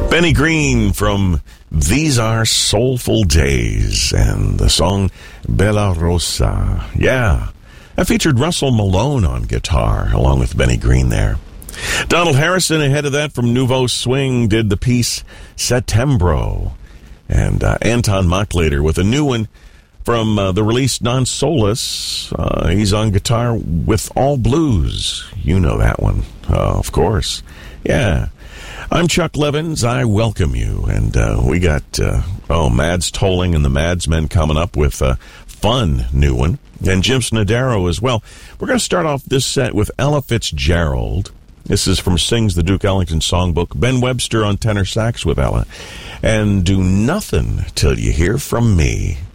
Benny Green from These Are Soulful Days and the song Bella Rosa. Yeah, that featured Russell Malone on guitar along with Benny Green there. Donald Harrison ahead of that from Nouveau Swing did the piece Settembro. And Anton Mochlader with a new one from the release Non Solus. He's on guitar with All Blues. You know that one, of course. Yeah. I'm Chuck Levins. I welcome you. And we got, Mads Tolling and the Mads Men coming up with a fun new one. And Jim Snodaro as well. We're going to start off this set with Ella Fitzgerald. This is from Sings the Duke Ellington Songbook. Ben Webster on tenor sax with Ella. And Do Nothing Till You Hear From Me.